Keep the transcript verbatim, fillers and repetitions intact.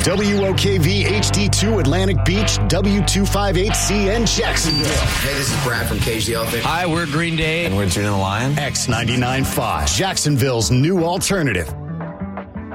W O K V H D two Atlantic Beach, W two fifty-eight C N Jacksonville. Hey, this is Brad from Cage the Elephant. Hi, we're Green Day. And we're Tune in the Lion. X ninety-nine point five, Jacksonville's new alternative.